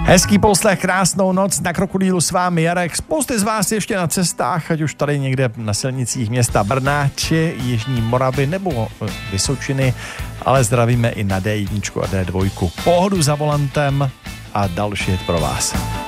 Hezký poslech, krásnou noc, na Krokodýlu s vámi Jarek. Spousty z vás ještě na cestách, ať už tady někde na silnicích města Brna, či Jižní Moravy nebo Vysočiny, ale zdravíme i na D1 a D2. Pohodu za volantem a další hit pro vás.